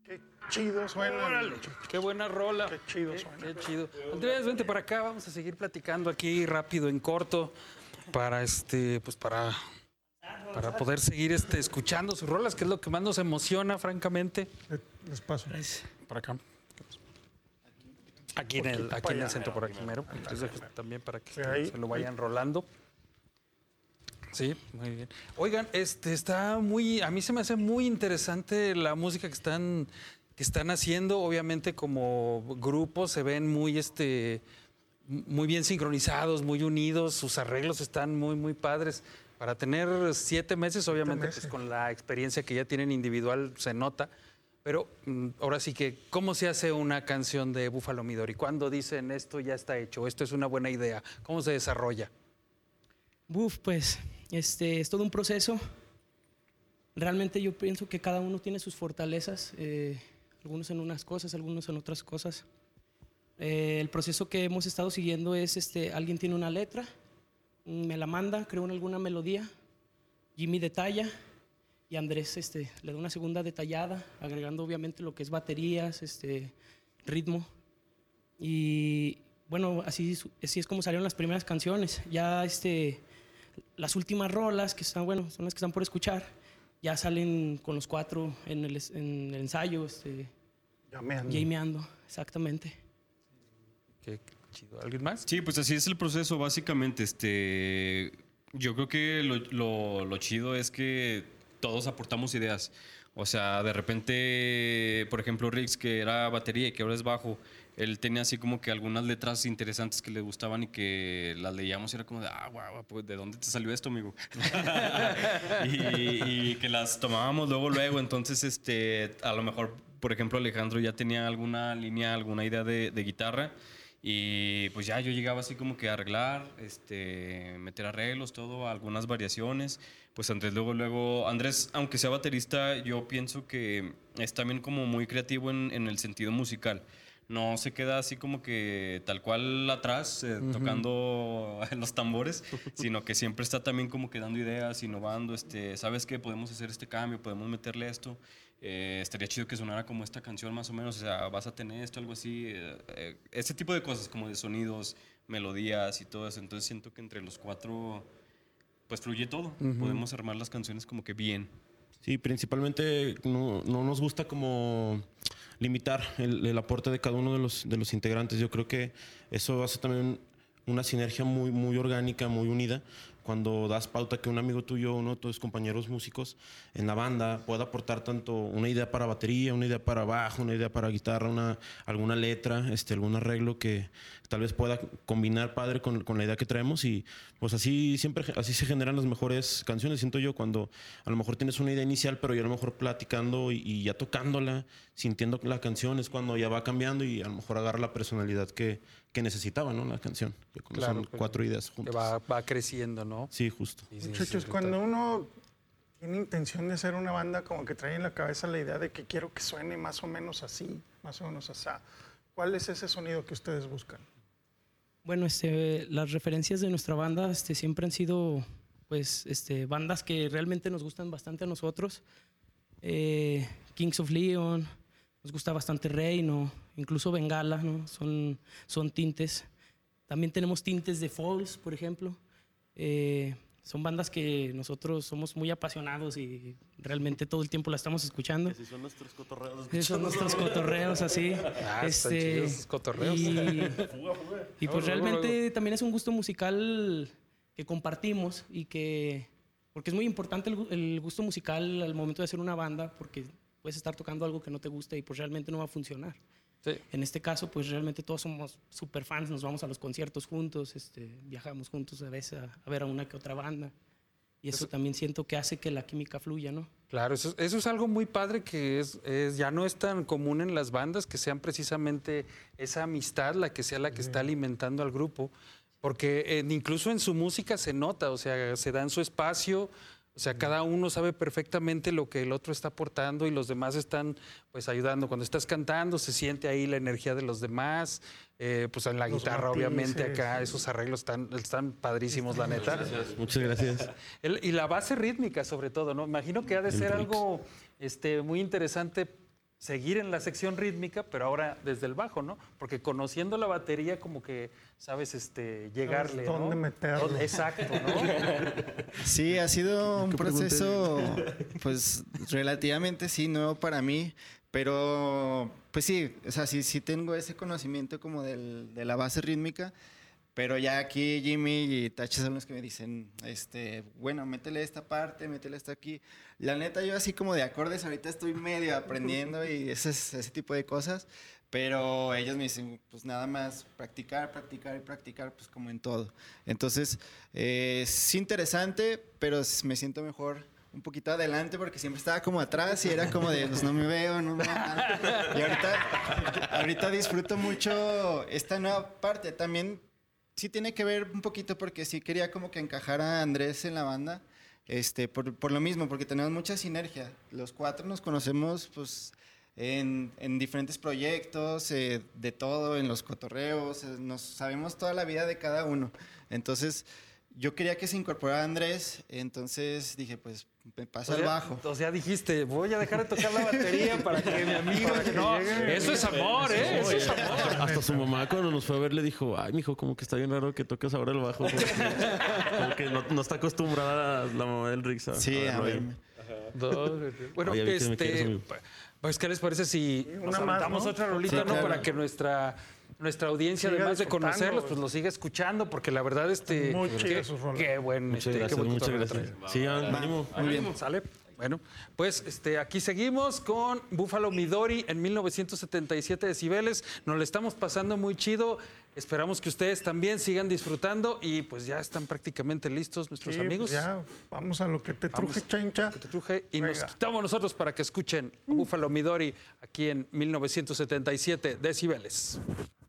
Qué chido suena. Órale, qué buena rola. Qué chido suena. Qué chido. Andrés, vente para acá, vamos a seguir platicando aquí rápido, en corto, para para poder seguir escuchando sus rolas, que es lo que más nos emociona, francamente. Les paso. Para acá. Aquí en el centro, por aquí mero. Entonces, también para que se lo vayan rolando. Sí, muy bien. Oigan, está muy, a mí se me hace muy interesante la música que están haciendo. Obviamente, como grupo se ven muy muy bien sincronizados, muy unidos. Sus arreglos están muy, muy padres. Para tener 7 meses, obviamente, pues con la experiencia que ya tienen individual se nota. Pero ahora sí que, ¿cómo se hace una canción de Búfalo Midori? ¿Cuándo dicen esto ya está hecho, esto es una buena idea? ¿Cómo se desarrolla? Pues es todo un proceso. Realmente yo pienso que cada uno tiene sus fortalezas, algunos en unas cosas, algunos en otras cosas. El proceso que hemos estado siguiendo es, alguien tiene una letra, me la manda, creo en alguna melodía, Jimmy detalla y Andrés le da una segunda detallada, agregando obviamente lo que es baterías, ritmo. Y bueno, así es como salieron las primeras canciones. Ya las últimas rolas que están, bueno, son las que están por escuchar, ya salen con los 4 en el ensayo, jameando, exactamente. Qué chido. ¿Alguien más? Sí, pues así es el proceso, básicamente. Yo creo que lo chido es que todos aportamos ideas. O sea, de repente, por ejemplo, Rix, que era batería y que ahora es bajo, él tenía así como que algunas letras interesantes que le gustaban y que las leíamos y era como de, guau, pues, ¿de dónde te salió esto, amigo? y que las tomábamos luego. Entonces, a lo mejor, por ejemplo, Alejandro ya tenía alguna línea, alguna idea de guitarra. Y pues ya yo llegaba así como que a arreglar, meter arreglos, todo, algunas variaciones. Pues Andrés Andrés, aunque sea baterista, yo pienso que es también como muy creativo en el sentido musical. No se queda así como que tal cual atrás, tocando los tambores, sino que siempre está también como que dando ideas, innovando. ¿Sabes qué? Podemos hacer este cambio, podemos meterle esto. Estaría chido que sonara como esta canción más o menos, o sea, vas a tener esto, algo así. Este tipo de cosas como de sonidos, melodías y todo eso. Entonces siento que entre los 4 pues fluye todo. Podemos armar las canciones como que bien. Sí, principalmente no nos gusta como limitar el aporte de cada uno de los integrantes. Yo creo que eso hace también una sinergia muy, muy orgánica, muy unida. Cuando das pauta que un amigo tuyo, uno de tus compañeros músicos en la banda pueda aportar tanto una idea para batería, una idea para bajo, una idea para guitarra, alguna letra, algún arreglo que tal vez pueda combinar padre con la idea que traemos, y pues así se generan las mejores canciones, siento yo, cuando a lo mejor tienes una idea inicial, pero ya a lo mejor platicando y ya tocándola, sintiendo la canción, es cuando ya va cambiando y a lo mejor agarra la personalidad que necesitaba, ¿no? La canción, que Claro, son 4 ideas juntas. Que va creciendo, ¿no? Sí, justo. Muchachos, cuando uno tiene intención de hacer una banda, como que trae en la cabeza la idea de que quiero que suene más o menos así, más o menos así. ¿Cuál es ese sonido que ustedes buscan? Bueno, las referencias de nuestra banda siempre han sido pues, bandas que realmente nos gustan bastante a nosotros. Kings of Leon, nos gusta bastante Reino, incluso Bengala, ¿no? Son tintes. También tenemos tintes de Falls, por ejemplo. Son bandas que nosotros somos muy apasionados y realmente todo el tiempo la estamos escuchando. Esos son nuestros cotorreos. Esos son nuestros cotorreos, así. Están chidos esos cotorreos. Y pues realmente también es un gusto musical que compartimos porque es muy importante el gusto musical al momento de hacer una banda, porque puedes estar tocando algo que no te gusta y pues realmente no va a funcionar. Sí. En este caso, pues realmente todos somos súper fans, nos vamos a los conciertos juntos, viajamos juntos a veces a ver a una que otra banda. Y eso también siento que hace que la química fluya, ¿no? Claro, eso es algo muy padre que ya no es tan común en las bandas, que sean precisamente esa amistad la que sea la que está alimentando al grupo. Porque incluso en su música se nota, o sea, se dan su espacio. O sea, cada uno sabe perfectamente lo que el otro está aportando y los demás están pues ayudando. Cuando estás cantando se siente ahí la energía de los demás. Pues en la guitarra, obviamente, acá esos arreglos están padrísimos, la neta. Muchas gracias. Y la base rítmica, sobre todo, ¿no? Imagino que ha de ser algo muy interesante seguir en la sección rítmica, pero ahora desde el bajo, ¿no? Porque conociendo la batería como que sabes llegarle, ¿Sabes dónde ¿no? meterlo? Exacto, ¿no? Sí, ha sido un proceso, pues relativamente sí, nuevo para mí, pero pues sí, o sea, sí tengo ese conocimiento como de la base rítmica, pero ya aquí Jimmy y Tache son los que me dicen, bueno, métele esta parte, métele esta aquí. La neta, yo así como de acordes ahorita estoy medio aprendiendo y ese tipo de cosas, pero ellos me dicen, pues nada más practicar, pues como en todo. Entonces, es interesante, pero me siento mejor un poquito adelante porque siempre estaba como atrás y era como de, pues no me veo, no me veo. Y ahorita disfruto mucho esta nueva parte. También sí tiene que ver un poquito porque sí quería como que encajar a Andrés en la banda, por lo mismo, porque tenemos mucha sinergia. Los cuatro nos conocemos, pues, en diferentes proyectos, de todo, en los cotorreos, nos sabemos toda la vida de cada uno. Entonces, yo quería que se incorporara Andrés, entonces dije, pues, me paso al bajo. O sea, dijiste, voy a dejar de tocar la batería para que mi amigo... No, eso es amor, ¿eh? Eso es amor. Hasta su mamá cuando nos fue a ver le dijo, ay, mijo, como que está bien raro que toques ahora el bajo. Porque como que no está acostumbrada la mamá del Rixa. Sí, a ver. Bueno, Oye, pues, ¿qué les parece si nos Una más, aventamos ¿no? otra rolita, Sí, ¿no? claro. Para que nuestra audiencia, Siga además de disfrutando. conocerlos, pues lo siga escuchando, porque la verdad, Muy chidas sus rolas. qué buen, Muchas qué gracias, buen muchas cotorreo gracias. trae. Sí, ánimo. Muy bien. ¿Sale? Bueno, pues aquí seguimos con Buffalo Midori en 1977 decibeles. Nos lo estamos pasando muy chido. Esperamos que ustedes también sigan disfrutando y pues ya están prácticamente listos nuestros Sí, amigos. pues ya, vamos a lo que te Vamos. truje, Chencha. Que te truje y nos Venga. quitamos nosotros para que escuchen Buffalo Midori aquí en 1977 decibeles.